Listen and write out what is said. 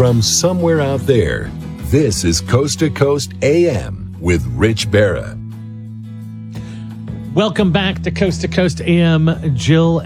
From somewhere out there, this is Coast to Coast AM with Rich Barra. Welcome back to Coast AM. Jill